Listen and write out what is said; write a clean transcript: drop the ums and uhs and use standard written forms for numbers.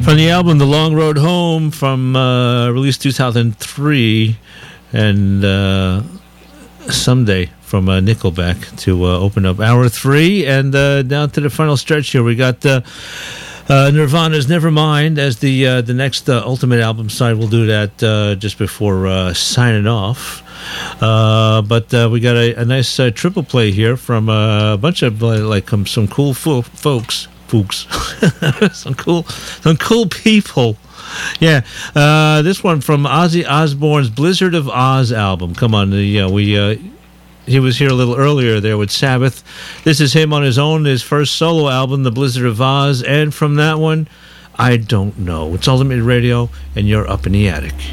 From the album The Long Road Home from released 2003, and Someday from Nickelback to open up hour 3, and down to the final stretch here we got Nirvana's Nevermind as the next Ultimate album side. We'll do that just before signing off. But we got a nice triple play here from a bunch of some cool folks. some cool people. Yeah, this one from Ozzy Osbourne's Blizzard of Oz album. Come on, he was here a little earlier there with Sabbath. This is him on his own, his first solo album, The Blizzard of Oz, and from that one, I Don't Know. It's Ultimate Radio, and you're up in the attic.